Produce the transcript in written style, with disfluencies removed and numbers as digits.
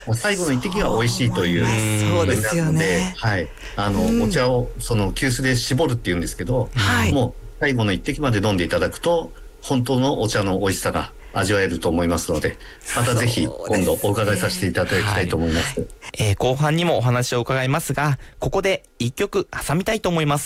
最後の一滴が美味しいというそうですよね。 はい。お茶を急須で絞るっていうんですけど、 はい。 もう最後の一滴まで飲んでいただくと、本当のお茶の美味しさが味わえると思いますので、またぜひ今度お伺いさせていただきたいと思います。 後半にもお話を伺いますが、ここで一曲挟みたいと思います。